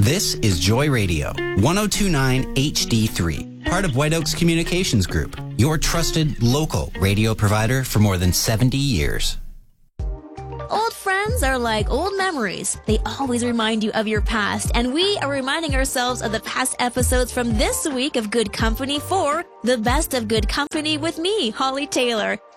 This is Joy Radio, 1029 HD3, part of White Oaks Communications Group, your trusted local radio provider for more than 70 years. Old friends are like old memories. They always remind you of your past, and we are reminding ourselves of the past episodes from this week of Good Company for The Best of Good Company with me, Holly Taylor.